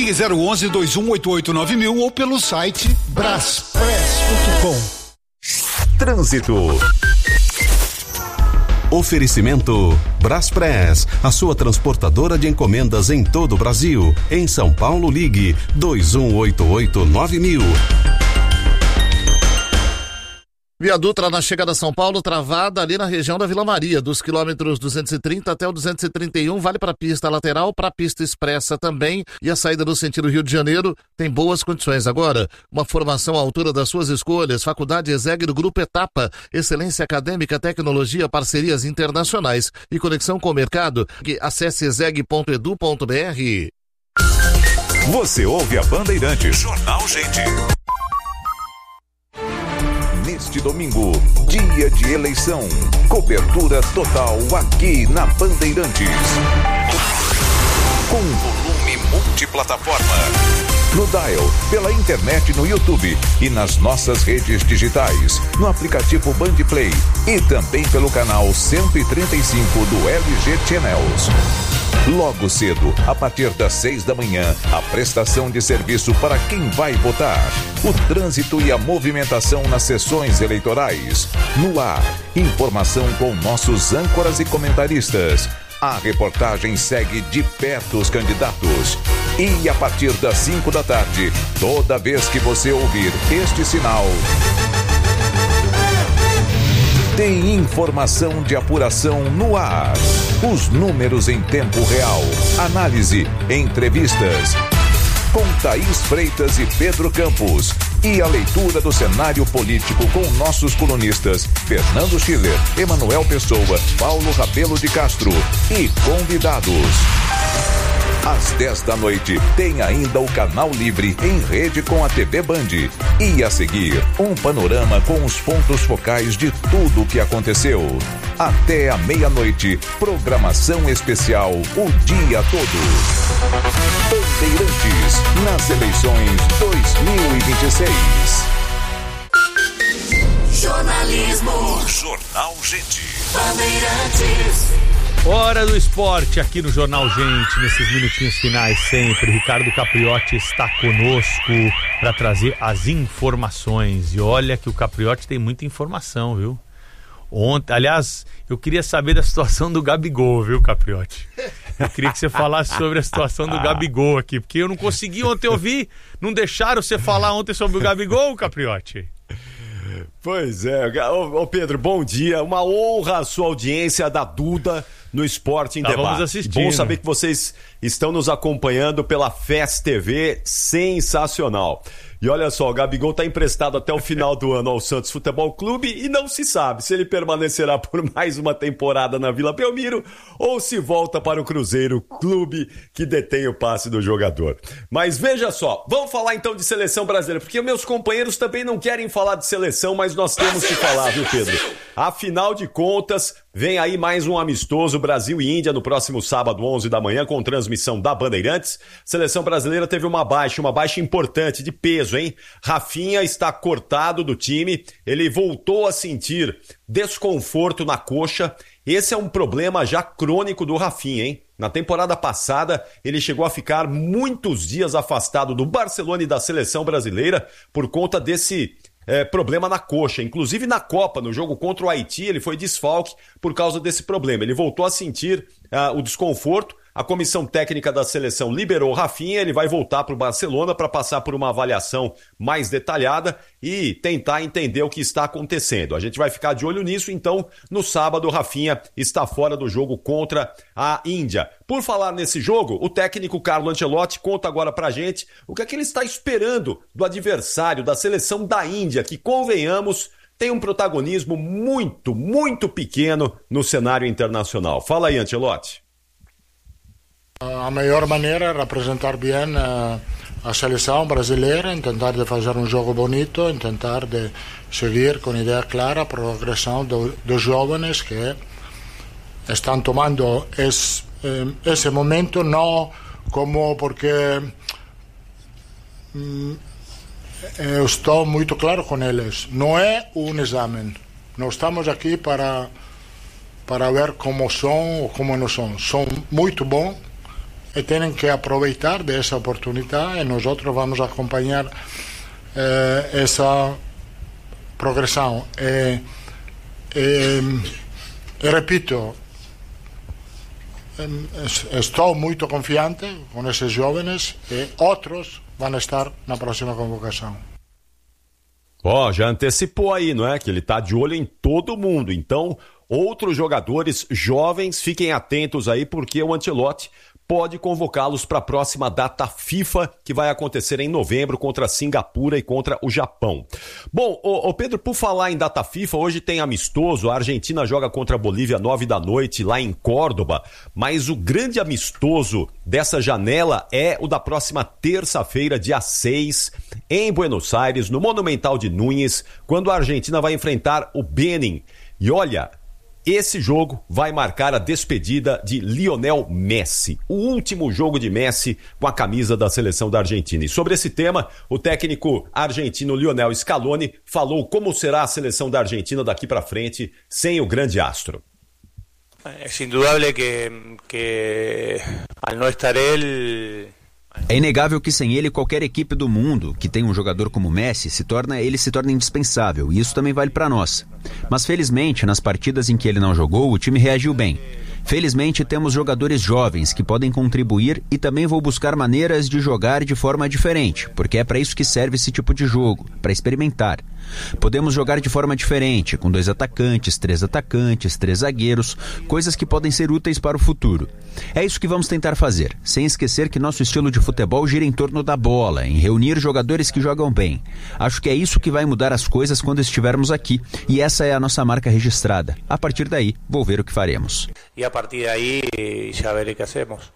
Ligue 011-2188-9000 ou pelo site braspress.com. Trânsito. Oferecimento Braspress, a sua transportadora de encomendas em todo o Brasil. Em São Paulo, ligue 2188-9000. Via Dutra na chegada a São Paulo, travada ali na região da Vila Maria, dos quilômetros 230 até o 231, vale para a pista lateral, para a pista expressa também, e a saída no sentido Rio de Janeiro tem boas condições. Agora, uma formação à altura das suas escolhas, Faculdade ESEG do Grupo Etapa, excelência acadêmica, tecnologia, parcerias internacionais e conexão com o mercado. Acesse exeg.edu.br. Você ouve a Bandeirantes. Jornal Gente. Neste domingo, dia de eleição, cobertura total aqui na Bandeirantes. Com volume multiplataforma. No Dial, pela internet no YouTube e nas nossas redes digitais, no aplicativo Bandplay e também pelo canal 135 do LG Channels. Logo cedo, a partir das 6 da manhã, a prestação de serviço para quem vai votar. O trânsito e a movimentação nas sessões eleitorais. No ar, informação com nossos âncoras e comentaristas. A reportagem segue de perto os candidatos. E a partir das 5 da tarde, toda vez que você ouvir este sinal, tem informação de apuração no ar. Os números em tempo real. Análise, entrevistas. Com Thaís Freitas e Pedro Campos. E a leitura do cenário político com nossos colunistas Fernando Schiller, Emanuel Pessoa, Paulo Rabelo de Castro e convidados. Às 10 da noite, tem ainda o Canal Livre em rede com a TV Band. E a seguir, um panorama com os pontos focais de tudo o que aconteceu. Até a meia-noite, programação especial o dia todo. Bandeirantes, nas eleições 2026. Jornalismo. Jornal Gente. Bandeirantes. Hora do esporte aqui no Jornal Gente, nesses minutinhos finais sempre. Ricardo Capriotti está conosco para trazer as informações. E olha que o Capriotti tem muita informação, viu? Ontem, aliás, eu queria saber da situação do Gabigol, viu, Capriotti? Eu queria que você falasse sobre a situação do Gabigol aqui, porque eu não consegui ontem ouvir. Não deixaram você falar ontem sobre o Gabigol, Capriotti? Pois é, ô Pedro, bom dia. Uma honra a sua audiência da Duda no Esporte em Debate. Assistindo. Bom saber que vocês estão nos acompanhando pela FES TV, sensacional. E olha só, o Gabigol está emprestado até o final do ano ao Santos Futebol Clube e não se sabe se ele permanecerá por mais uma temporada na Vila Belmiro ou se volta para o Cruzeiro, clube que detém o passe do jogador. Mas veja só, vamos falar então de seleção brasileira, porque meus companheiros também não querem falar de seleção, mas nós temos que falar, viu, Pedro? Afinal de contas, vem aí mais um amistoso Brasil e Índia no próximo sábado, 11 da manhã, com transmissão da Bandeirantes. Seleção brasileira teve uma baixa importante de peso, hein? Rafinha está cortado do time, ele voltou a sentir desconforto na coxa. Esse é um problema já crônico do Rafinha, hein? Na temporada passada, ele chegou a ficar muitos dias afastado do Barcelona e da seleção brasileira por conta desse problema na coxa. Inclusive na Copa, no jogo contra o Haiti, ele foi desfalque por causa desse problema. Ele voltou a sentir o desconforto. A comissão técnica da seleção liberou o Rafinha, ele vai voltar para o Barcelona para passar por uma avaliação mais detalhada e tentar entender o que está acontecendo. A gente vai ficar de olho nisso, então, no sábado o Rafinha está fora do jogo contra a Índia. Por falar nesse jogo, o técnico Carlo Ancelotti conta agora pra gente o que é que ele está esperando do adversário da seleção da Índia, que, convenhamos, tem um protagonismo muito, muito pequeno no cenário internacional. Fala aí, Ancelotti. A melhor maneira é representar bem a seleção brasileira, tentar de fazer um jogo bonito, tentar de seguir com ideia clara a progressão dos jovens que estão tomando esse momento, não como porque eu estou muito claro com eles, não é um exame, não estamos aqui para ver como são ou como não são muito bons. y tienen que aprovechar de esa oportunidad, y nosotros vamos a acompañar esa progresión. Repito, estoy muy confiante con esos jóvenes y otros van a estar na próxima convocação. Ó, já antecipou aí, não é? Que ele tá de olho em todo mundo. Então, outros jogadores jovens, fiquem atentos aí, porque o Ancelotti pode convocá-los para a próxima data FIFA, que vai acontecer em novembro contra Singapura e contra o Japão. Bom, ô Pedro, por falar em data FIFA, hoje tem amistoso, a Argentina joga contra a Bolívia 9h lá em Córdoba, mas o grande amistoso dessa janela é o da próxima terça-feira, dia 6, em Buenos Aires, no Monumental de Núñez, quando a Argentina vai enfrentar o Benin. E olha, esse jogo vai marcar a despedida de Lionel Messi, o último jogo de Messi com a camisa da seleção da Argentina. E sobre esse tema, o técnico argentino Lionel Scaloni falou como será a seleção da Argentina daqui para frente sem o grande astro. É indudable que al no estar ele... É inegável que sem ele qualquer equipe do mundo que tem um jogador como Messi se torna indispensável, e isso também vale para nós. Mas felizmente, nas partidas em que ele não jogou, o time reagiu bem. Felizmente temos jogadores jovens que podem contribuir, e também vou buscar maneiras de jogar de forma diferente, porque é para isso que serve esse tipo de jogo, para experimentar. Podemos jogar de forma diferente, com 2 atacantes, 3 zagueiros, coisas que podem ser úteis para o futuro. É isso que vamos tentar fazer, sem esquecer que nosso estilo de futebol gira em torno da bola, em reunir jogadores que jogam bem. Acho que é isso que vai mudar as coisas quando estivermos aqui, e essa é a nossa marca registrada. A partir daí, vou ver o que faremos. E a partir daí, já verei o que hacemos.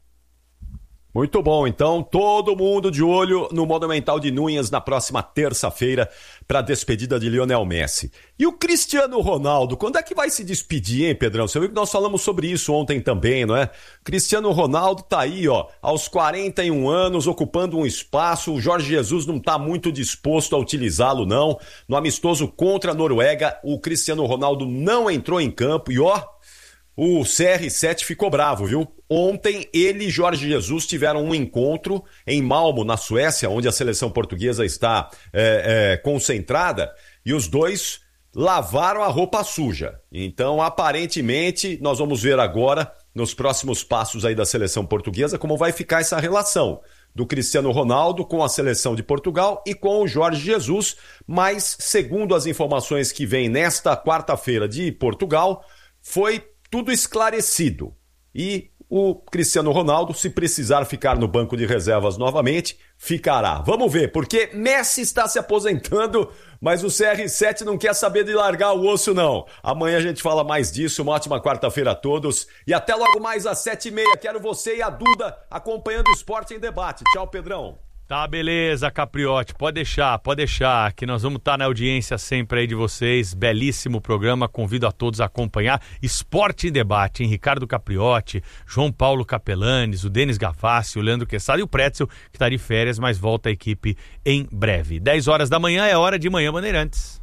Muito bom, então todo mundo de olho no Monumental de Núñez na próxima terça-feira para a despedida de Lionel Messi. E o Cristiano Ronaldo, quando é que vai se despedir, hein, Pedrão? Você viu que nós falamos sobre isso ontem também, não é? Cristiano Ronaldo tá aí, ó, aos 41 anos, ocupando um espaço. O Jorge Jesus não tá muito disposto a utilizá-lo, não. No amistoso contra a Noruega, o Cristiano Ronaldo não entrou em campo e, ó, o CR7 ficou bravo, viu? Ontem ele e Jorge Jesus tiveram um encontro em Malmo, na Suécia, onde a seleção portuguesa está concentrada, e os dois lavaram a roupa suja. Então, aparentemente, nós vamos ver agora, nos próximos passos aí da seleção portuguesa, como vai ficar essa relação do Cristiano Ronaldo com a seleção de Portugal e com o Jorge Jesus. Mas, segundo as informações que vêm nesta quarta-feira de Portugal, foi tudo esclarecido. E o Cristiano Ronaldo, se precisar ficar no banco de reservas novamente, ficará. Vamos ver, porque Messi está se aposentando, mas o CR7 não quer saber de largar o osso, não. Amanhã a gente fala mais disso. Uma ótima quarta-feira a todos. E até logo mais às 7h30. Quero você e a Duda acompanhando o Esporte em Debate. Tchau, Pedrão. Tá, beleza, Capriotti, pode deixar, que nós vamos estar na audiência sempre aí de vocês. Belíssimo programa, convido a todos a acompanhar. Esporte em Debate, hein? Ricardo Capriotti, João Paulo Capelanes, o Denis Gavassi, o Leandro Quesada e o Pretzel, que está de férias, mas volta a equipe em breve. 10h da manhã é hora de Manhã Bandeirantes.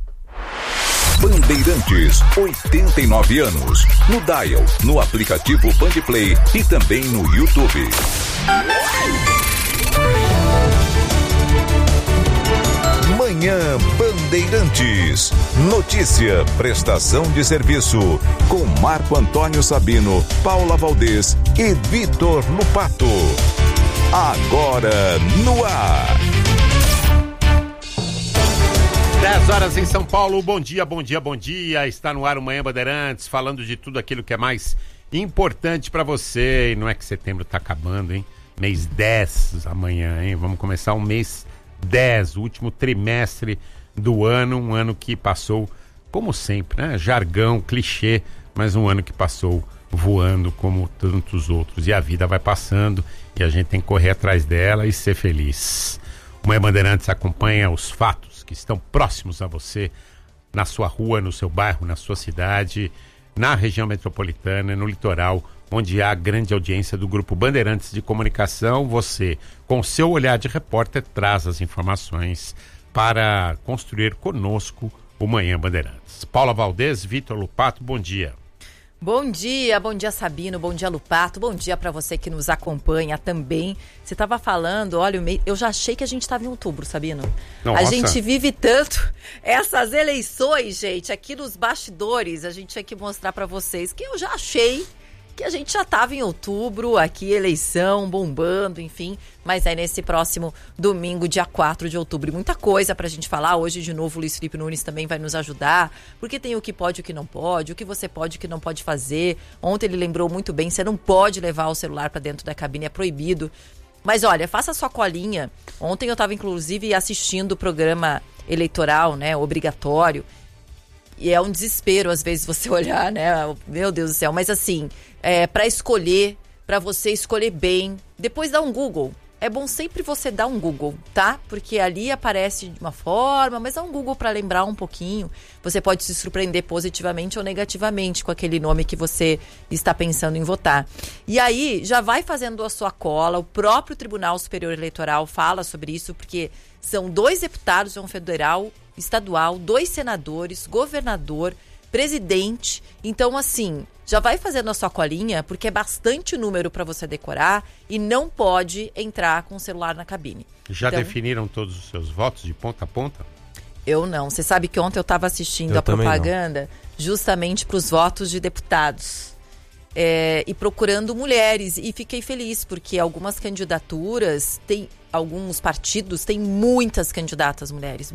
Bandeirantes, 89 anos. No dial, no aplicativo Bandplay e também no YouTube. Manhã Bandeirantes. Notícia, prestação de serviço. Com Marco Antônio Sabino, Paula Valdez e Vitor Lupato. Agora no ar. 10h em São Paulo. Bom dia. Está no ar o Manhã Bandeirantes, falando de tudo aquilo que é mais importante para você. E não é que setembro tá acabando, hein? Mês 10 amanhã, hein? Vamos começar o mês 10, o último trimestre do ano, um ano que passou, como sempre, né? Jargão, clichê, mas um ano que passou voando como tantos outros. E a vida vai passando e a gente tem que correr atrás dela e ser feliz. O Manhã Bandeirantes acompanha os fatos que estão próximos a você, na sua rua, no seu bairro, na sua cidade, na região metropolitana, no litoral, onde há grande audiência do Grupo Bandeirantes de Comunicação. Você, com seu olhar de repórter, traz as informações para construir conosco o Manhã Bandeirantes. Paula Valdez, Vitor Lupato, bom dia. Bom dia Sabino, bom dia Lupato, bom dia para você que nos acompanha também. Você estava falando, olha, eu já achei que a gente estava em outubro, Sabino. Nossa. A gente vive tanto essas eleições, gente, aqui nos bastidores, a gente tinha que mostrar para vocês que eu já achei que a gente já estava em outubro, aqui eleição, bombando, enfim. Mas é nesse próximo domingo, dia 4 de outubro. E muita coisa pra gente falar. Hoje, de novo, o Luiz Felipe Nunes também vai nos ajudar. Porque tem o que pode e o que não pode, o que você pode e o que não pode fazer. Ontem ele lembrou muito bem, você não pode levar o celular pra dentro da cabine, é proibido. Mas olha, faça a sua colinha. Ontem eu estava, inclusive, assistindo o programa eleitoral, né, obrigatório. E é um desespero, às vezes, você olhar, né? Meu Deus do céu. Mas assim, para escolher, para você escolher bem, depois dá um Google. É bom sempre você dar um Google, tá? Porque ali aparece de uma forma, mas dá um Google para lembrar um pouquinho. Você pode se surpreender positivamente ou negativamente com aquele nome que você está pensando em votar. E aí, já vai fazendo a sua cola. O próprio Tribunal Superior Eleitoral fala sobre isso, porque são 2 deputados, um federal, estadual, 2 senadores, governador, presidente. Então, assim, já vai fazendo a sua colinha, porque é bastante número para você decorar e não pode entrar com o celular na cabine. Já então, definiram todos os seus votos de ponta a ponta? Eu não. Você sabe que ontem eu estava assistindo a propaganda justamente para os votos de deputados. E procurando mulheres. E fiquei feliz, porque algumas candidaturas alguns partidos têm muitas candidatas mulheres.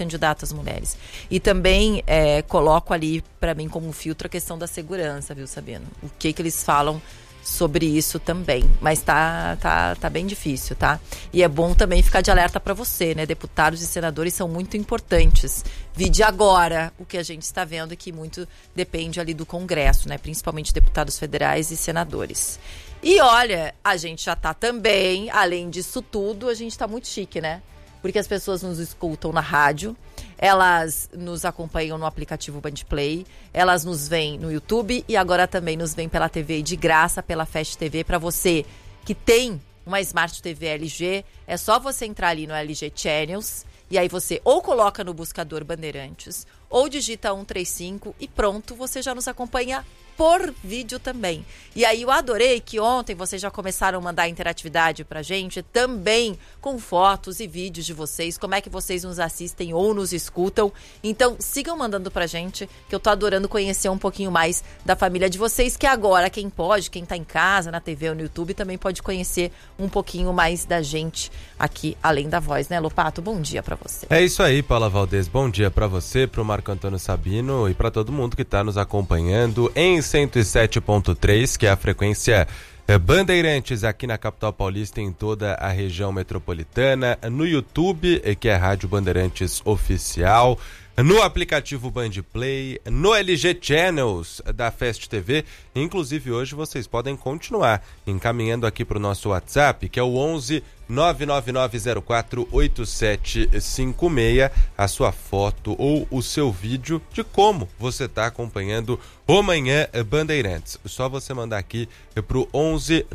E também coloco ali para mim como filtro a questão da segurança, viu, Sabino? O que eles falam sobre isso também. Mas tá bem difícil, tá? E é bom também ficar de alerta para você, né? Deputados e senadores são muito importantes. Vide agora o que a gente está vendo, que muito depende ali do Congresso, né? Principalmente deputados federais e senadores. E olha, a gente já tá também, além disso tudo, a gente tá muito chique, né? Porque as pessoas nos escutam na rádio, elas nos acompanham no aplicativo Bandplay, elas nos veem no YouTube e agora também nos veem pela TV de graça, pela Fast TV. Para você que tem uma Smart TV LG, é só você entrar ali no LG Channels e aí você ou coloca no buscador Bandeirantes ou digita 135 e pronto, você já nos acompanha por vídeo também. E aí eu adorei que ontem vocês já começaram a mandar interatividade pra gente, também com fotos e vídeos de vocês, como é que vocês nos assistem ou nos escutam. Então sigam mandando pra gente, que eu tô adorando conhecer um pouquinho mais da família de vocês, que agora quem pode, quem tá em casa, na TV ou no YouTube, também pode conhecer um pouquinho mais da gente aqui, além da voz, né, Lopato? Bom dia pra você. É isso aí, Paula Valdez, bom dia pra você, pro Marco Antônio Sabino e pra todo mundo que tá nos acompanhando em 107.3, que é a frequência Bandeirantes aqui na capital paulista, em toda a região metropolitana, no YouTube, que é Rádio Bandeirantes Oficial, no aplicativo Bandplay, no LG Channels da Fast TV. Inclusive hoje vocês podem continuar encaminhando aqui para o nosso WhatsApp, que é o 11 999048756, a sua foto ou o seu vídeo de como você está acompanhando o Manhã Bandeirantes. Só você mandar aqui para o 11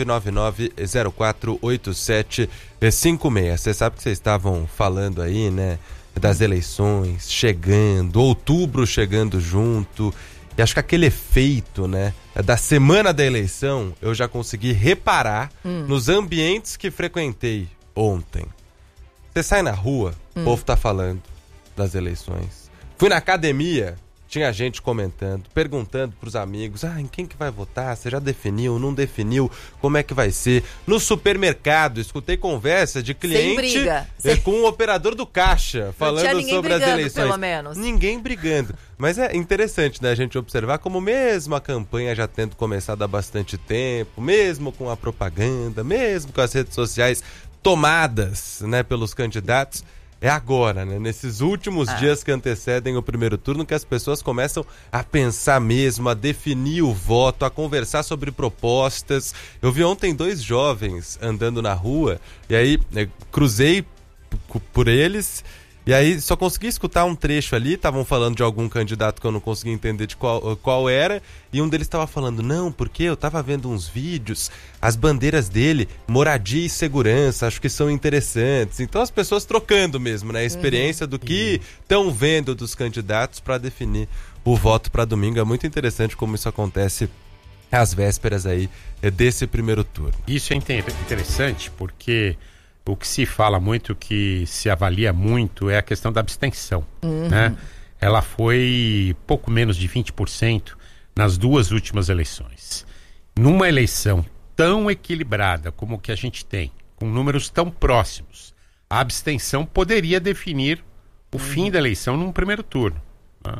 999048756. Você sabe que vocês estavam falando aí, né, das eleições chegando, outubro chegando junto, e acho que aquele efeito, né, da semana da eleição, eu já consegui reparar nos ambientes que frequentei ontem. Você sai na rua, o povo tá falando das eleições. Fui na academia, tinha gente comentando, perguntando pros amigos, em quem que vai votar? Você já definiu, não definiu? Como é que vai ser? No supermercado, escutei conversa de cliente com o operador do caixa, falando sobre as eleições. Pelo menos. Ninguém brigando. Mas é interessante, né, a gente observar como mesmo a campanha já tendo começado há bastante tempo, mesmo com a propaganda, mesmo com as redes sociais tomadas, né, pelos candidatos, é agora, né? Nesses últimos dias que antecedem o primeiro turno, que as pessoas começam a pensar mesmo, a definir o voto, a conversar sobre propostas. Eu vi ontem 2 jovens andando na rua, e aí cruzei por eles, e aí só consegui escutar um trecho ali, estavam falando de algum candidato que eu não consegui entender de qual era, e um deles estava falando, não, porque eu estava vendo uns vídeos, as bandeiras dele, moradia e segurança, acho que são interessantes. Então as pessoas trocando mesmo, né, a experiência do que estão vendo dos candidatos para definir o voto para domingo. É muito interessante como isso acontece às vésperas aí desse primeiro turno. Isso é interessante porque o que se fala muito, o que se avalia muito é a questão da abstenção, né? Ela foi pouco menos de 20% nas duas últimas eleições. Numa eleição tão equilibrada como que a gente tem, com números tão próximos, a abstenção poderia definir o fim da eleição num primeiro turno, né?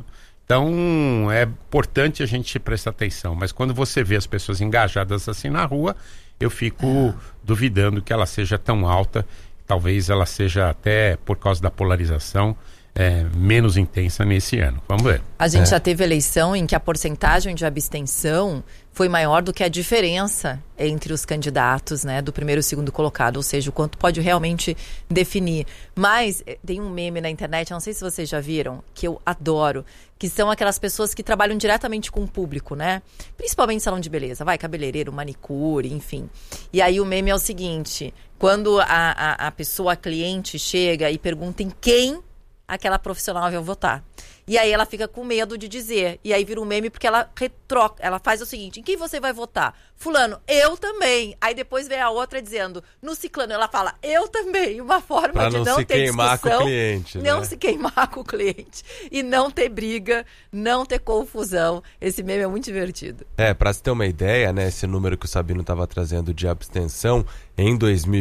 Então é importante a gente prestar atenção, mas quando você vê as pessoas engajadas assim na rua, eu fico duvidando que ela seja tão alta. Talvez ela seja até, por causa da polarização, menos intensa nesse ano. Vamos ver. A gente já teve eleição em que a porcentagem de abstenção foi maior do que a diferença entre os candidatos, né, do primeiro e segundo colocado, ou seja, o quanto pode realmente definir. Mas tem um meme na internet, não sei se vocês já viram, que eu adoro, que são aquelas pessoas que trabalham diretamente com o público, né? Principalmente salão de beleza, cabeleireiro, manicure, enfim. E aí o meme é o seguinte, quando a pessoa, a cliente, chega e pergunta em quem aquela profissional vai votar. E aí ela fica com medo de dizer. E aí vira um meme porque ela retroca. Ela faz o seguinte: em quem você vai votar? Fulano, eu também. Aí depois vem a outra dizendo, no ciclano, ela fala, eu também. Uma forma pra de não se ter queimar discussão. Com o cliente, não né? se queimar com o cliente. E não ter briga, não ter confusão. Esse meme é muito divertido. Pra se ter uma ideia, né? Esse número que o Sabino estava trazendo de abstenção, em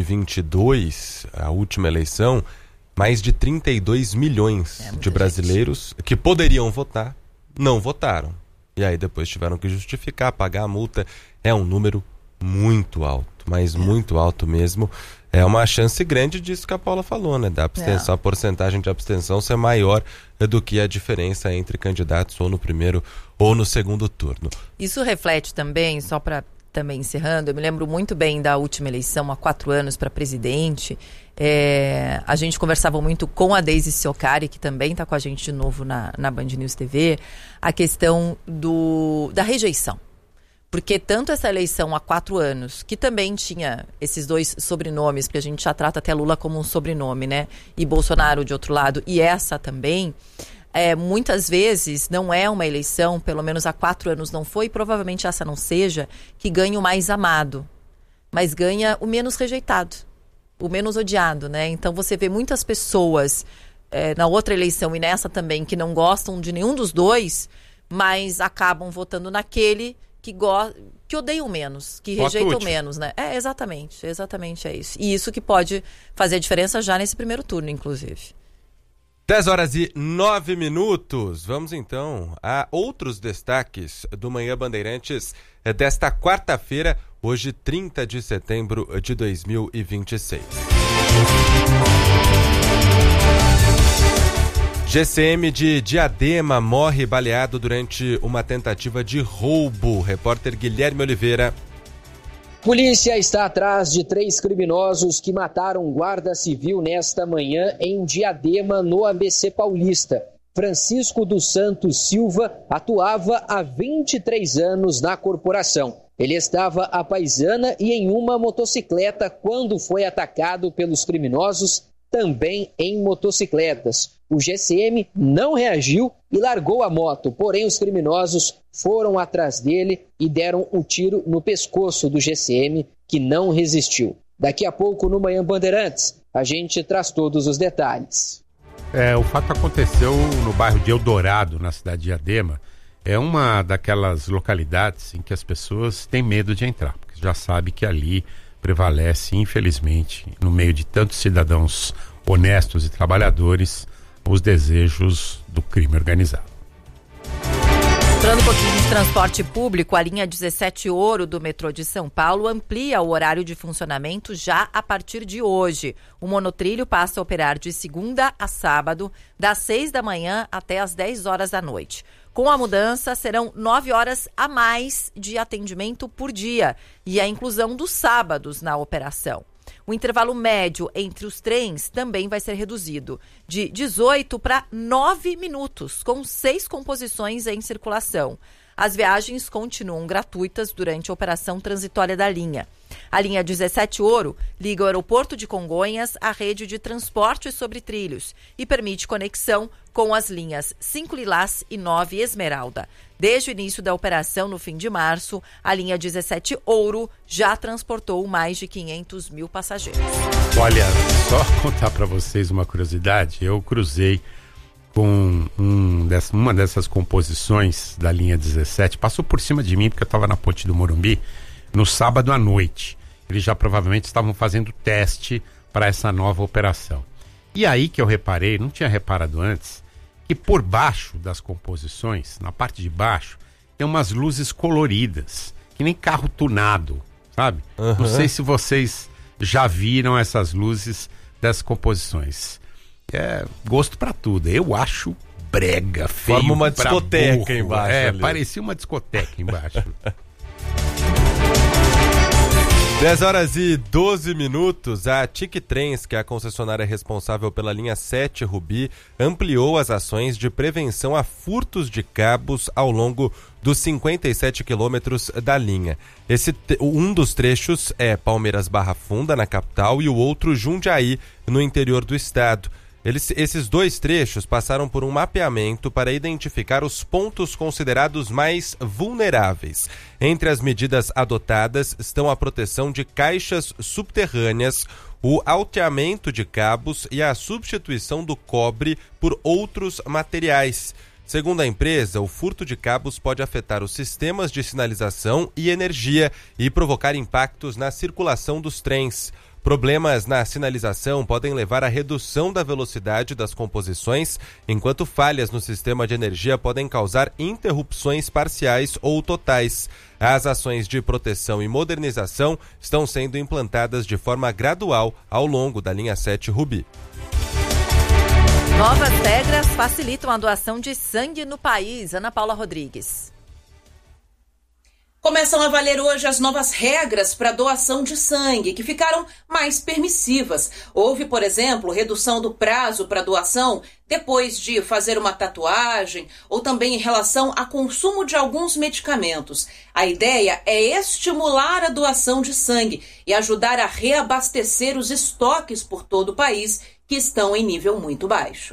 2022, a última eleição, mais de 32 milhões de brasileiros que poderiam votar, não votaram. E aí depois tiveram que justificar, pagar a multa. É um número muito alto, mas muito alto mesmo. É uma chance grande disso que a Paula falou, né? Da abstenção, a porcentagem de abstenção ser maior do que a diferença entre candidatos ou no primeiro ou no segundo turno. Isso reflete também, só para também encerrando, eu me lembro muito bem da última eleição, há 4 anos, para presidente. A gente conversava muito com a Deise Ciocari, que também está com a gente de novo na Band News TV, a questão da rejeição. Porque tanto essa eleição há 4 anos, que também tinha esses 2 sobrenomes, porque a gente já trata até Lula como um sobrenome, né? E Bolsonaro de outro lado, e essa também, muitas vezes não é uma eleição, pelo menos há 4 anos não foi, e provavelmente essa não seja, que ganha o mais amado, mas ganha o menos rejeitado, o menos odiado, né? Então você vê muitas pessoas na outra eleição e nessa também que não gostam de nenhum dos dois, mas acabam votando naquele que odeiam menos, que rejeitam menos, né? Exatamente é isso. E isso que pode fazer a diferença já nesse primeiro turno, inclusive. 10h09. Vamos então a outros destaques do Manhã Bandeirantes desta quarta-feira, hoje 30 de setembro de 2026. GCM de Diadema morre baleado durante uma tentativa de roubo. Repórter Guilherme Oliveira. Polícia está atrás de 3 criminosos que mataram um guarda civil nesta manhã em Diadema, no ABC Paulista. Francisco dos Santos Silva atuava há 23 anos na corporação. Ele estava à paisana e em uma motocicleta quando foi atacado pelos criminosos, também em motocicletas. O GCM não reagiu e largou a moto, porém os criminosos foram atrás dele e deram um tiro no pescoço do GCM, que não resistiu. Daqui a pouco, no Manhã Bandeirantes, a gente traz todos os detalhes. O fato aconteceu no bairro de Eldorado, na cidade de Diadema. É uma daquelas localidades em que as pessoas têm medo de entrar, porque já sabe que ali prevalece, infelizmente, no meio de tantos cidadãos honestos e trabalhadores, os desejos do crime organizado. Falando um pouquinho de transporte público, a linha 17 Ouro do metrô de São Paulo amplia o horário de funcionamento já a partir de hoje. O monotrilho passa a operar de segunda a sábado, das 6 da manhã até as 10 horas da noite. Com a mudança, serão 9 horas a mais de atendimento por dia e a inclusão dos sábados na operação. O intervalo médio entre os trens também vai ser reduzido, de 18 para 9 minutos, com 6 composições em circulação. As viagens continuam gratuitas durante a operação transitória da linha. A linha 17 Ouro liga o aeroporto de Congonhas à rede de transporte sobre trilhos e permite conexão com as linhas 5 Lilás e 9 Esmeralda. Desde o início da operação, no fim de março, a linha 17 Ouro já transportou mais de 500 mil passageiros. Olha, só contar para vocês uma curiosidade. Eu cruzei com uma dessas composições da linha 17. Passou por cima de mim, porque eu estava na Ponte do Morumbi, no sábado à noite. Eles já provavelmente estavam fazendo teste para essa nova operação. E aí que eu reparei, não tinha reparado antes, que por baixo das composições, na parte de baixo, tem umas luzes coloridas, que nem carro tunado, sabe? Uhum. Não sei se vocês já viram essas luzes das composições. É gosto pra tudo. Eu acho brega, feio. Forma uma discoteca burro. Embaixo. Ali. Parecia uma discoteca embaixo. 10h12. A TIC Trens, que é a concessionária responsável pela linha 7 Rubi, ampliou as ações de prevenção a furtos de cabos ao longo dos 57 quilômetros da linha. Um dos trechos é Palmeiras-Barra Funda, na capital, e o outro Jundiaí, no interior do estado. Esses dois trechos passaram por um mapeamento para identificar os pontos considerados mais vulneráveis. Entre as medidas adotadas estão a proteção de caixas subterrâneas, o alteamento de cabos e a substituição do cobre por outros materiais. Segundo a empresa, o furto de cabos pode afetar os sistemas de sinalização e energia e provocar impactos na circulação dos trens. Problemas na sinalização podem levar à redução da velocidade das composições, enquanto falhas no sistema de energia podem causar interrupções parciais ou totais. As ações de proteção e modernização estão sendo implantadas de forma gradual ao longo da linha 7 Rubi. Novas regras facilitam a doação de sangue no país. Ana Paula Rodrigues. Começam a valer hoje as novas regras para doação de sangue, que ficaram mais permissivas. Houve, por exemplo, redução do prazo para doação depois de fazer uma tatuagem ou também em relação ao consumo de alguns medicamentos. A ideia é estimular a doação de sangue e ajudar a reabastecer os estoques por todo o país, que estão em nível muito baixo.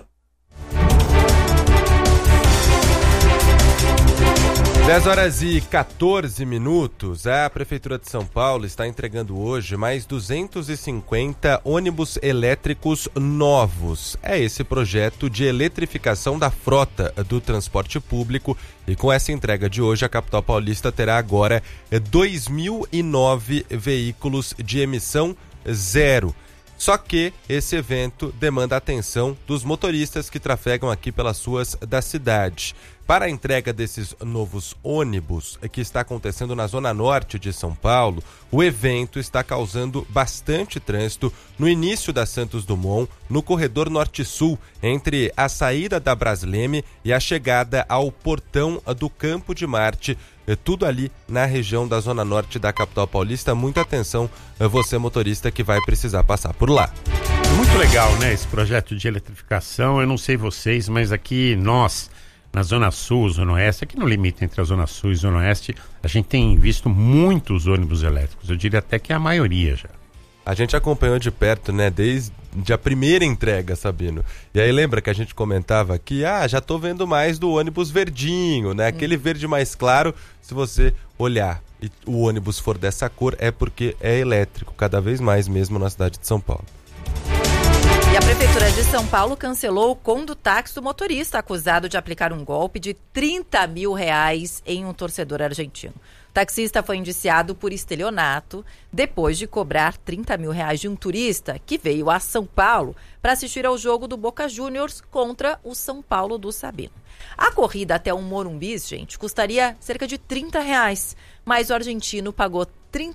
10h14. A Prefeitura de São Paulo está entregando hoje mais 250 ônibus elétricos novos. É esse projeto de eletrificação da frota do transporte público, e com essa entrega de hoje a capital paulista terá agora 2.009 veículos de emissão zero. Só que esse evento demanda a atenção dos motoristas que trafegam aqui pelas ruas da cidade. Para a entrega desses novos ônibus, que está acontecendo na zona norte de São Paulo, o evento está causando bastante trânsito no início da Santos Dumont, no corredor norte-sul, entre a saída da Brasleme e a chegada ao portão do Campo de Marte, tudo ali na região da zona norte da capital paulista. Muita atenção, você motorista que vai precisar passar por lá. Muito legal, né, esse projeto de eletrificação. Eu não sei vocês, mas aqui nós, na Zona Sul, Zona Oeste, aqui no limite entre a Zona Sul e Zona Oeste, a gente tem visto muitos ônibus elétricos. Eu diria até que é a maioria já. A gente acompanhou de perto, né, desde a primeira entrega, Sabino. E aí lembra que a gente comentava que, já tô vendo mais do ônibus verdinho, né? Aquele verde mais claro, se você olhar e o ônibus for dessa cor, é porque é elétrico, cada vez mais mesmo na cidade de São Paulo. E a Prefeitura de São Paulo cancelou o condutáxi do motorista acusado de aplicar um golpe de R$30 mil em um torcedor argentino. O taxista foi indiciado por estelionato depois de cobrar R$30 mil de um turista que veio a São Paulo para assistir ao jogo do Boca Juniors contra o São Paulo do Sabino. A corrida até o Morumbi, gente, custaria cerca de R$30, mas o argentino pagou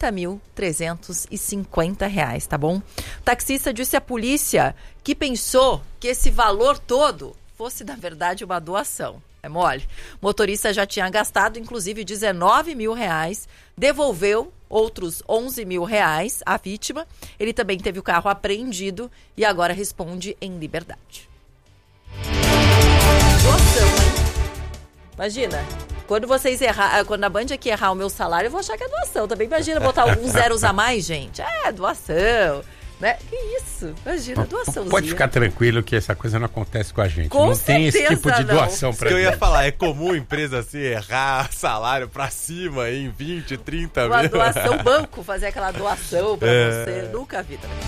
R$30.350, tá bom? O taxista disse à polícia que pensou que esse valor todo fosse, na verdade, uma doação. É mole. O motorista já tinha gastado, inclusive, R$19 mil, devolveu outros R$11 mil à vítima. Ele também teve o carro apreendido e agora responde em liberdade. Doação, hein? Imagina, quando a Band aqui errar o meu salário, eu vou achar que é doação. Também imagina botar alguns zeros a mais, gente. É, doação. Né? Que isso? Imagina, doaçãozinha. Pode ficar tranquilo que essa coisa não acontece com a gente. Com não tem esse tipo de doação pra gente. Eu ia falar, é comum empresa assim errar salário pra cima em 20, 30 Uma mil. doação, banco, fazer aquela doação pra você. Nunca vi também.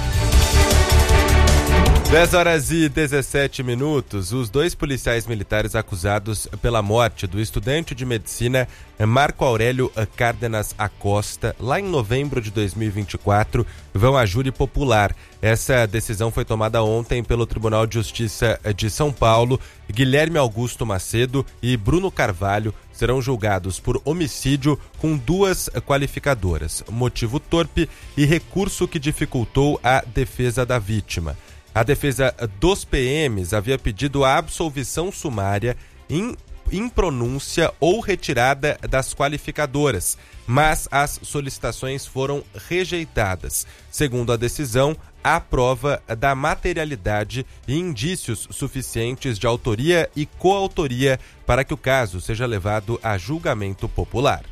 10h17. Os 2 policiais militares acusados pela morte do estudante de medicina Marco Aurélio Cárdenas Acosta, lá em novembro de 2024, vão à júri popular. Essa decisão foi tomada ontem pelo Tribunal de Justiça de São Paulo. Guilherme Augusto Macedo e Bruno Carvalho serão julgados por homicídio com 2 qualificadoras: motivo torpe e recurso que dificultou a defesa da vítima. A defesa dos PMs havia pedido a absolvição sumária em impronúncia ou retirada das qualificadoras, mas as solicitações foram rejeitadas. Segundo a decisão, há prova da materialidade e indícios suficientes de autoria e coautoria para que o caso seja levado a julgamento popular.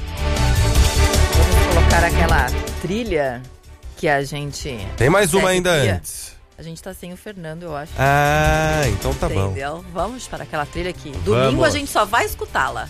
Vamos colocar aquela trilha que a gente... Tem mais uma ainda antes. A gente tá sem o Fernando, eu acho. Ah, então tá bom. Entendeu? Vamos para aquela trilha aqui. Domingo a gente só vai escutá-la.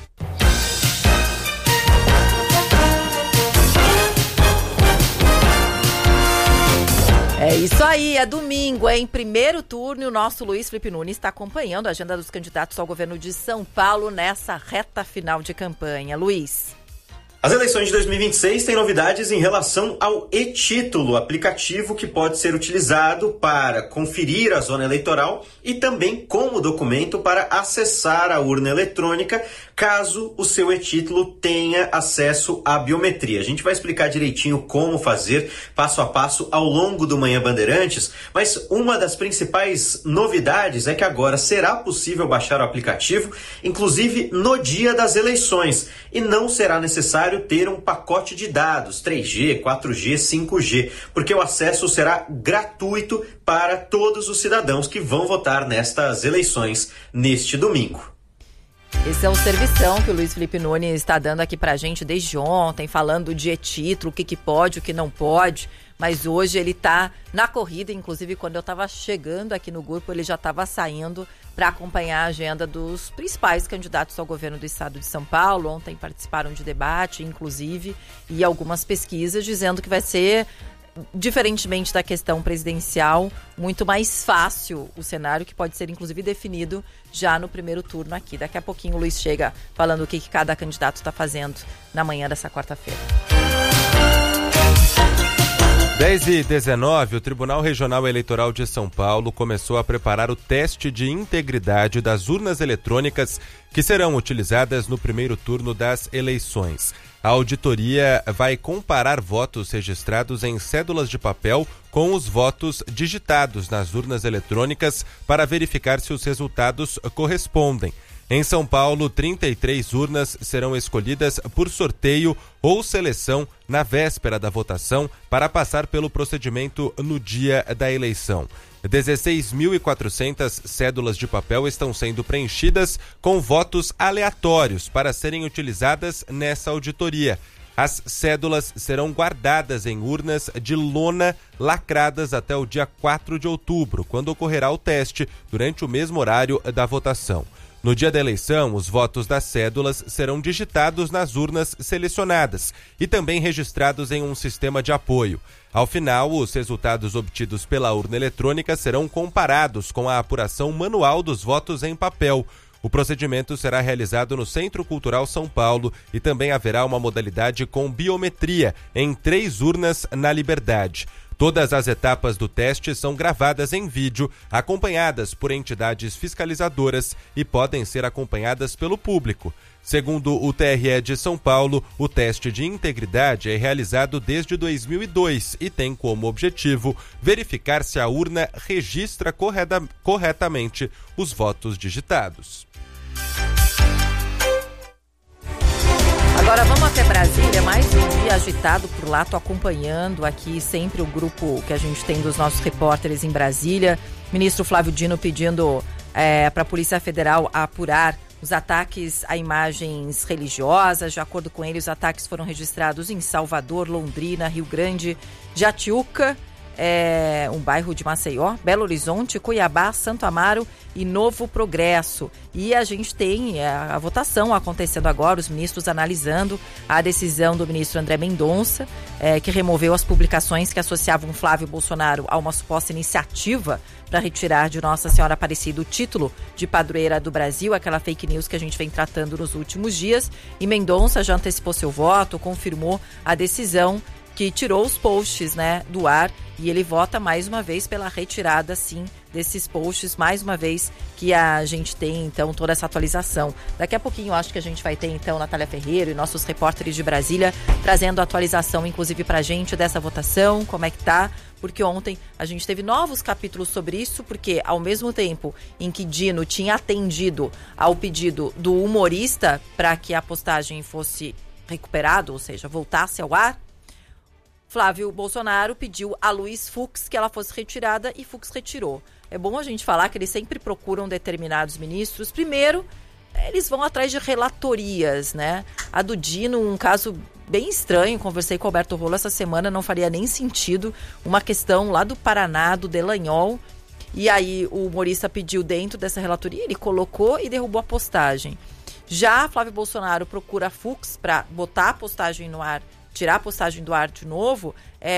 É isso aí, é domingo, é em primeiro turno e o nosso Luiz Felipe Nunes está acompanhando a agenda dos candidatos ao governo de São Paulo nessa reta final de campanha. Luiz. As eleições de 2026 têm novidades em relação ao e-título, aplicativo que pode ser utilizado para conferir a zona eleitoral e também como documento para acessar a urna eletrônica, caso o seu e-título tenha acesso à biometria. A gente vai explicar direitinho como fazer, passo a passo, ao longo do Manhã Bandeirantes, mas uma das principais novidades é que agora será possível baixar o aplicativo, inclusive no dia das eleições, e não será necessário ter um pacote de dados, 3G, 4G, 5G, porque o acesso será gratuito para todos os cidadãos que vão votar nestas eleições neste domingo. Esse é o servição que o Luiz Felipe Nunes está dando aqui pra gente desde ontem, falando de e-título, o que pode, o que não pode, mas hoje ele tá na corrida, inclusive quando eu estava chegando aqui no grupo, ele já estava saindo para acompanhar a agenda dos principais candidatos ao governo do estado de São Paulo. Ontem participaram de debate, inclusive, e algumas pesquisas dizendo que vai ser, diferentemente da questão presidencial, muito mais fácil o cenário, que pode ser inclusive definido já no primeiro turno aqui. Daqui a pouquinho o Luiz chega falando o que cada candidato está fazendo na manhã dessa quarta-feira. 10h19, o Tribunal Regional Eleitoral de São Paulo começou a preparar o teste de integridade das urnas eletrônicas que serão utilizadas no primeiro turno das eleições. A auditoria vai comparar votos registrados em cédulas de papel com os votos digitados nas urnas eletrônicas para verificar se os resultados correspondem. Em São Paulo, 33 urnas serão escolhidas por sorteio ou seleção na véspera da votação para passar pelo procedimento no dia da eleição. 16.400 cédulas de papel estão sendo preenchidas com votos aleatórios para serem utilizadas nessa auditoria. As cédulas serão guardadas em urnas de lona lacradas até o dia 4 de outubro, quando ocorrerá o teste, durante o mesmo horário da votação. No dia da eleição, os votos das cédulas serão digitados nas urnas selecionadas e também registrados em um sistema de apoio. Ao final, os resultados obtidos pela urna eletrônica serão comparados com a apuração manual dos votos em papel. O procedimento será realizado no Centro Cultural São Paulo e também haverá uma modalidade com biometria em 3 urnas na Liberdade. Todas as etapas do teste são gravadas em vídeo, acompanhadas por entidades fiscalizadoras e podem ser acompanhadas pelo público. Segundo o TRE de São Paulo, o teste de integridade é realizado desde 2002 e tem como objetivo verificar se a urna registra corretamente os votos digitados. Agora vamos até Brasília, mais um dia agitado por lá, tô acompanhando aqui sempre o grupo que a gente tem dos nossos repórteres em Brasília. Ministro Flávio Dino pedindo para a Polícia Federal apurar os ataques a imagens religiosas. De acordo com ele, os ataques foram registrados em Salvador, Londrina, Rio Grande, Jatiuca, um bairro de Maceió, Belo Horizonte, Cuiabá, Santo Amaro e Novo Progresso. E a gente tem a votação acontecendo agora, os ministros analisando a decisão do ministro André Mendonça, que removeu as publicações que associavam Flávio Bolsonaro a uma suposta iniciativa para retirar de Nossa Senhora Aparecida o título de padroeira do Brasil, aquela fake news que a gente vem tratando nos últimos dias. E Mendonça já antecipou seu voto, confirmou a decisão que tirou os posts, né, do ar, e ele vota mais uma vez pela retirada, sim, desses posts, mais uma vez que a gente tem, então, toda essa atualização. Daqui a pouquinho, acho que a gente vai ter, então, Natália Ferreira e nossos repórteres de Brasília trazendo a atualização, inclusive, pra gente dessa votação, como é que tá, porque ontem a gente teve novos capítulos sobre isso, porque ao mesmo tempo em que Dino tinha atendido ao pedido do humorista para que a postagem fosse recuperada, ou seja, voltasse ao ar, Flávio Bolsonaro pediu a Luiz Fux que ela fosse retirada e Fux retirou. É bom a gente falar que eles sempre procuram determinados ministros. Primeiro, eles vão atrás de relatorias, né? A do Dino, um caso bem estranho, conversei com o Alberto Rolo essa semana, não faria nem sentido. Uma questão lá do Paraná, do Delanhol, e aí o humorista pediu dentro dessa relatoria, ele colocou e derrubou a postagem. Já Flávio Bolsonaro procura a Fux para botar a postagem no ar, tirar a postagem do ar de novo,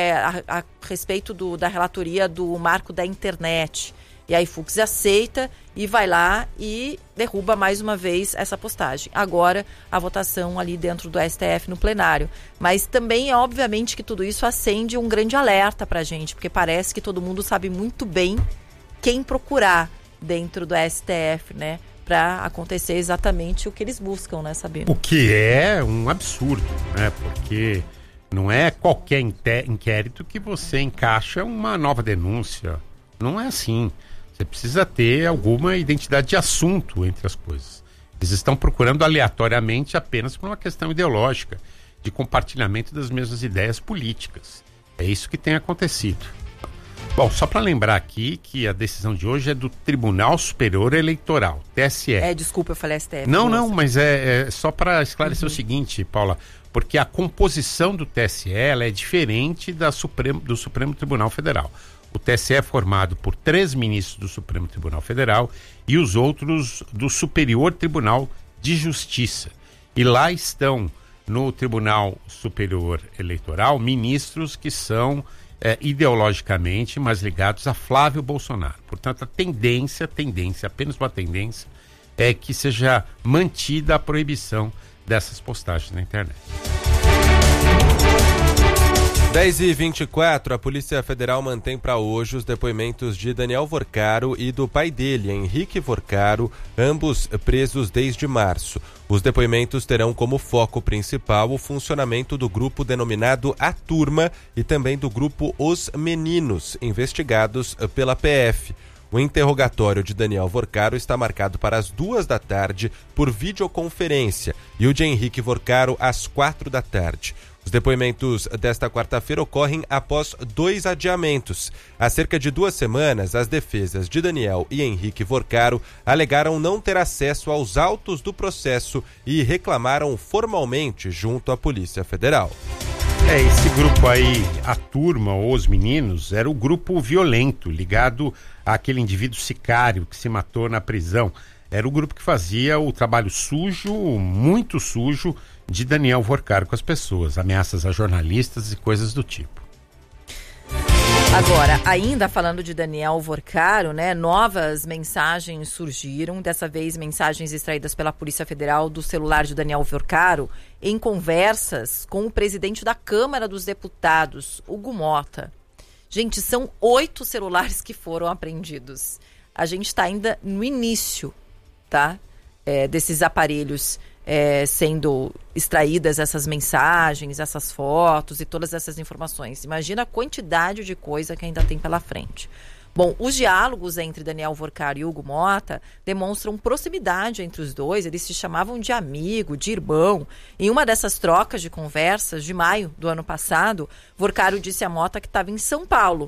a respeito da relatoria do marco da internet. E aí Fux aceita e vai lá e derruba mais uma vez essa postagem. Agora, a votação ali dentro do STF no plenário. Mas também é obviamente que tudo isso acende um grande alerta pra gente, porque parece que todo mundo sabe muito bem quem procurar dentro do STF, né? Para acontecer exatamente o que eles buscam, né, Sabino? O que é um absurdo, né? Porque não é qualquer inquérito que você encaixa uma nova denúncia. Não é assim. Você precisa ter alguma identidade de assunto entre as coisas. Eles estão procurando aleatoriamente apenas por uma questão ideológica, de compartilhamento das mesmas ideias políticas. É isso que tem acontecido. Bom, só para lembrar aqui que a decisão de hoje é do Tribunal Superior Eleitoral, TSE. Desculpa, eu falei STF. Não, mas é só para esclarecer o seguinte, Paula, porque a composição do TSE ela é diferente do Supremo Tribunal Federal. O TSE é formado por 3 ministros do Supremo Tribunal Federal e os outros do Superior Tribunal de Justiça. E lá estão, no Tribunal Superior Eleitoral, ministros que são ideologicamente mais ligados a Flávio Bolsonaro. Portanto, a tendência, apenas uma tendência, é que seja mantida a proibição dessas postagens na internet. 10h24, a Polícia Federal mantém para hoje os depoimentos de Daniel Vorcaro e do pai dele, Henrique Vorcaro, ambos presos desde março. Os depoimentos terão como foco principal o funcionamento do grupo denominado A Turma e também do grupo Os Meninos, investigados pela PF. O interrogatório de Daniel Vorcaro está marcado para as 14h por videoconferência e o de Henrique Vorcaro às 16h. Os depoimentos desta quarta-feira ocorrem após 2 adiamentos. Há cerca de 2 semanas, as defesas de Daniel e Henrique Vorcaro alegaram não ter acesso aos autos do processo e reclamaram formalmente junto à Polícia Federal. Esse grupo aí, A Turma ou Os Meninos, era o grupo violento ligado àquele indivíduo sicário que se matou na prisão. Era o grupo que fazia o trabalho sujo, muito sujo, de Daniel Vorcaro com as pessoas, ameaças a jornalistas e coisas do tipo. Agora, ainda falando de Daniel Vorcaro, né, novas mensagens surgiram, dessa vez mensagens extraídas pela Polícia Federal do celular de Daniel Vorcaro em conversas com o presidente da Câmara dos Deputados, Hugo Mota. Gente, são 8 celulares que foram apreendidos. A gente está ainda no início, tá? Desses aparelhos sendo extraídas essas mensagens, essas fotos e todas essas informações. Imagina a quantidade de coisa que ainda tem pela frente. Bom, os diálogos entre Daniel Vorcaro e Hugo Mota demonstram proximidade entre os dois. Eles se chamavam de amigo, de irmão. Em uma dessas trocas de conversas de maio do ano passado, Vorcaro disse a Mota que estava em São Paulo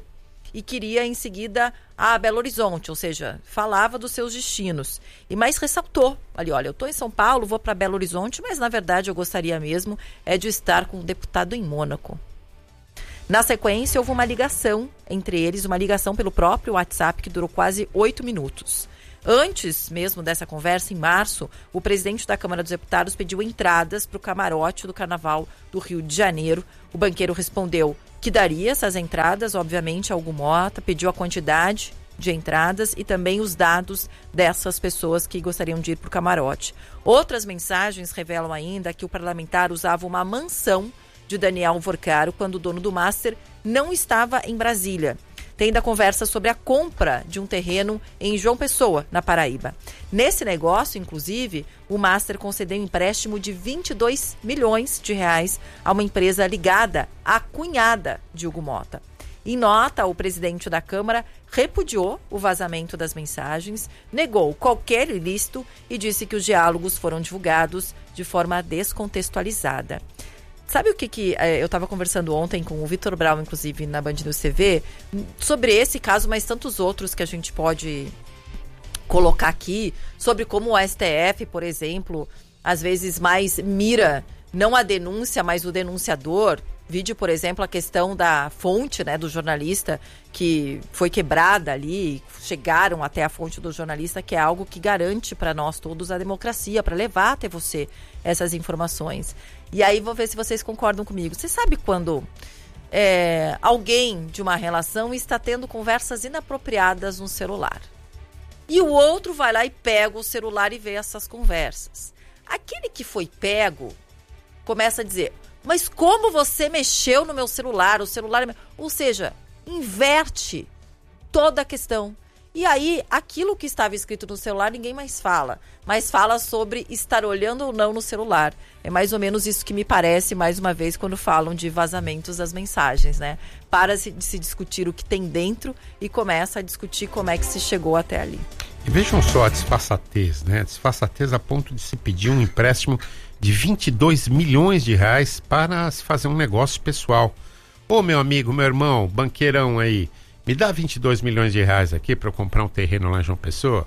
e queria em seguida a Belo Horizonte, ou seja, falava dos seus destinos. E mais ressaltou ali, olha, eu estou em São Paulo, vou para Belo Horizonte, mas na verdade eu gostaria mesmo de estar com o deputado em Mônaco. Na sequência, houve uma ligação entre eles, uma ligação pelo próprio WhatsApp que durou quase 8 minutos. Antes mesmo dessa conversa, em março, o presidente da Câmara dos Deputados pediu entradas para o camarote do Carnaval do Rio de Janeiro. O banqueiro respondeu que daria essas entradas, obviamente, a Hugo Mota, pediu a quantidade de entradas e também os dados dessas pessoas que gostariam de ir para o camarote. Outras mensagens revelam ainda que o parlamentar usava uma mansão de Daniel Vorcaro quando o dono do Master não estava em Brasília. Tem ainda conversa sobre a compra de um terreno em João Pessoa, na Paraíba. Nesse negócio, inclusive, o Master concedeu um empréstimo de 22 milhões de reais a uma empresa ligada à cunhada de Hugo Mota. Em nota, o presidente da Câmara repudiou o vazamento das mensagens, negou qualquer ilícito e disse que os diálogos foram divulgados de forma descontextualizada. Sabe o que eu estava conversando ontem com o Vitor Brown, inclusive, na Band News TV, sobre esse caso, mas tantos outros que a gente pode colocar aqui, sobre como o STF, por exemplo, às vezes mais mira não a denúncia, mas o denunciador. Vídeo, por exemplo, a questão da fonte, né, do jornalista que foi quebrada ali, chegaram até a fonte do jornalista, que é algo que garante para nós todos a democracia, para levar até você essas informações. E aí vou ver se vocês concordam comigo. Você sabe quando alguém de uma relação está tendo conversas inapropriadas no celular e o outro vai lá e pega o celular e vê essas conversas. Aquele que foi pego começa a dizer: mas como você mexeu no meu celular? O celular... Ou seja, inverte toda a questão. E aí, aquilo que estava escrito no celular, ninguém mais fala. Mas fala sobre estar olhando ou não no celular. É mais ou menos isso que me parece, mais uma vez, quando falam de vazamentos das mensagens, né? Para-se de se discutir o que tem dentro e começa a discutir como é que se chegou até ali. E vejam só a disfarçatez, né? Disfarçatez a ponto de se pedir um empréstimo de 22 milhões de reais para se fazer um negócio pessoal. Ô, meu amigo, meu irmão, banqueirão aí, me dá 22 milhões de reais aqui para eu comprar um terreno lá em João Pessoa?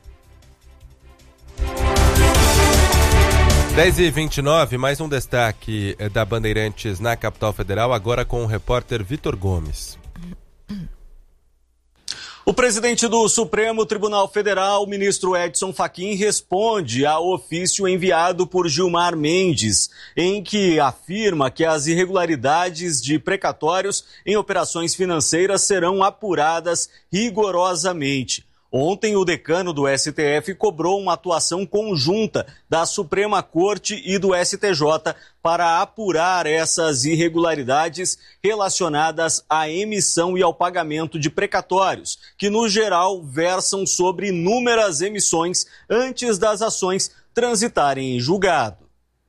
10h29, mais um destaque da Bandeirantes na capital federal, agora com o repórter Vitor Gomes. O presidente do Supremo Tribunal Federal, o ministro Edson Fachin, responde ao ofício enviado por Gilmar Mendes, em que afirma que as irregularidades de precatórios em operações financeiras serão apuradas rigorosamente. Ontem, o decano do STF cobrou uma atuação conjunta da Suprema Corte e do STJ para apurar essas irregularidades relacionadas à emissão e ao pagamento de precatórios, que, no geral, versam sobre inúmeras emissões antes das ações transitarem em julgado.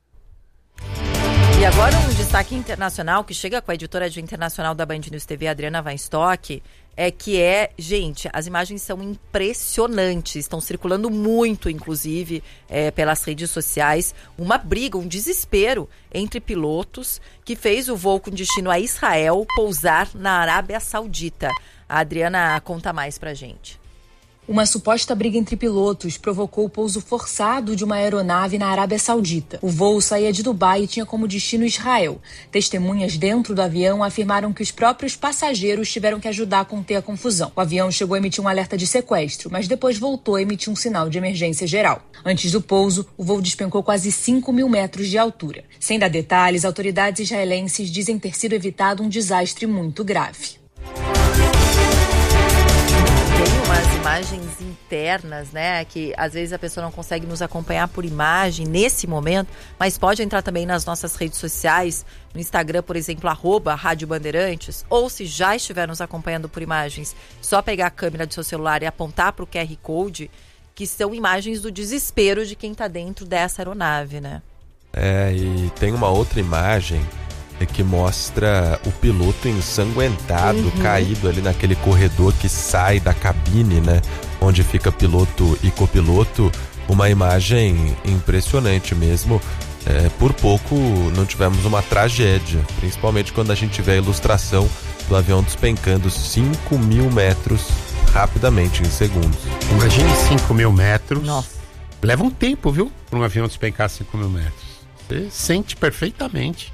E agora um destaque internacional que chega com a editora de internacional da Band News TV, Adriana Weinstock, gente, as imagens são impressionantes, estão circulando muito, inclusive, pelas redes sociais, uma briga, um desespero entre pilotos que fez o voo com destino a Israel pousar na Arábia Saudita. A Adriana conta mais pra gente. Uma suposta briga entre pilotos provocou o pouso forçado de uma aeronave na Arábia Saudita. O voo saía de Dubai e tinha como destino Israel. Testemunhas dentro do avião afirmaram que os próprios passageiros tiveram que ajudar a conter a confusão. O avião chegou a emitir um alerta de sequestro, mas depois voltou a emitir um sinal de emergência geral. Antes do pouso, o voo despencou quase 5 mil metros de altura. Sem dar detalhes, autoridades israelenses dizem ter sido evitado um desastre muito grave. Tem umas imagens internas, né, que às vezes a pessoa não consegue nos acompanhar por imagem nesse momento, mas pode entrar também nas nossas redes sociais, no Instagram, por exemplo, @Rádio Bandeirantes, ou se já estiver nos acompanhando por imagens, só pegar a câmera do seu celular e apontar para o QR Code, que são imagens do desespero de quem está dentro dessa aeronave, né? E tem uma outra imagem que mostra o piloto ensanguentado, caído ali naquele corredor que sai da cabine, né? Onde fica piloto e copiloto. Uma imagem impressionante mesmo. Por pouco não tivemos uma tragédia, principalmente quando a gente vê a ilustração do avião despencando 5.000 metros rapidamente, em segundos. Imagine 5.000 metros. Nossa. Leva um tempo, viu? Para um avião despencar 5.000 metros. Você sente perfeitamente.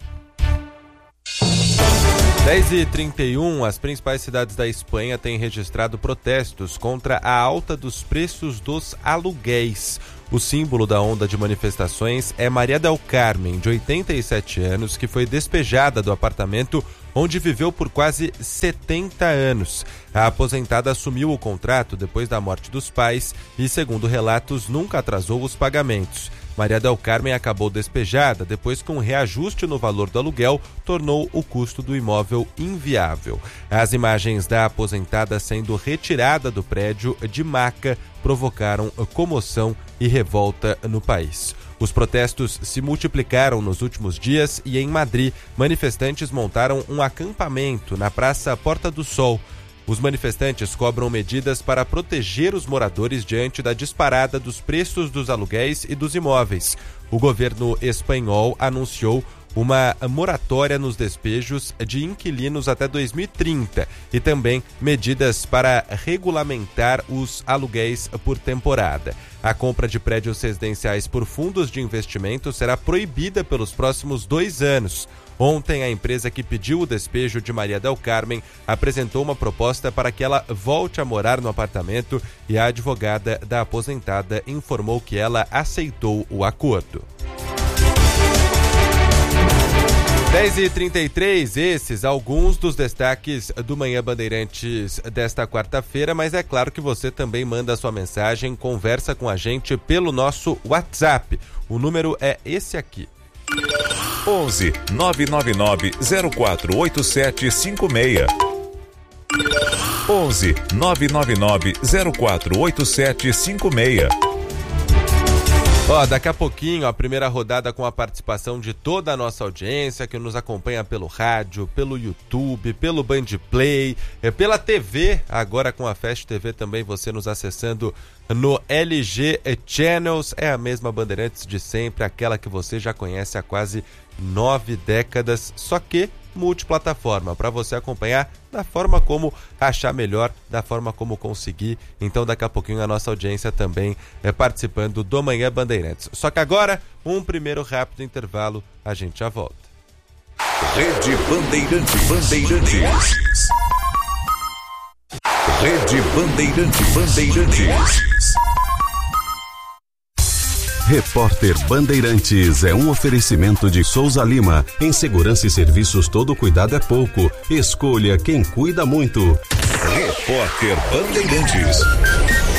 10h31, as principais cidades da Espanha têm registrado protestos contra a alta dos preços dos aluguéis. O símbolo da onda de manifestações é Maria del Carmen, de 87 anos, que foi despejada do apartamento onde viveu por quase 70 anos. A aposentada assumiu o contrato depois da morte dos pais e, segundo relatos, nunca atrasou os pagamentos. Maria del Carmen acabou despejada depois que um reajuste no valor do aluguel tornou o custo do imóvel inviável. As imagens da aposentada sendo retirada do prédio de maca provocaram comoção e revolta no país. Os protestos se multiplicaram nos últimos dias e, em Madrid, manifestantes montaram um acampamento na Praça Porta do Sol. Os manifestantes cobram medidas para proteger os moradores diante da disparada dos preços dos aluguéis e dos imóveis. O governo espanhol anunciou uma moratória nos despejos de inquilinos até 2030 e também medidas para regulamentar os aluguéis por temporada. A compra de prédios residenciais por fundos de investimento será proibida pelos próximos 2 anos. Ontem, a empresa que pediu o despejo de Maria del Carmen apresentou uma proposta para que ela volte a morar no apartamento e a advogada da aposentada informou que ela aceitou o acordo. 10h33, esses alguns dos destaques do Manhã Bandeirantes desta quarta-feira, mas é claro que você também manda a sua mensagem, conversa com a gente pelo nosso WhatsApp. O número é esse aqui. 11 999 048756. 11 999 048756. Daqui a pouquinho a primeira rodada com a participação de toda a nossa audiência que nos acompanha pelo rádio, pelo YouTube, pelo Band Play, pela TV, agora com a Fast TV também você nos acessando no LG Channels, é a mesma Bandeirantes de sempre, aquela que você já conhece há quase 9 décadas, só que multiplataforma, para você acompanhar da forma como achar melhor, da forma como conseguir. Então daqui a pouquinho a nossa audiência também participando do Manhã Bandeirantes. Só que agora, um primeiro rápido intervalo, a gente já volta. Rede Bandeirantes. Rede Bandeirantes. Repórter Bandeirantes é um oferecimento de Souza Lima. Em segurança e serviços, todo cuidado é pouco. Escolha quem cuida muito. Repórter Bandeirantes.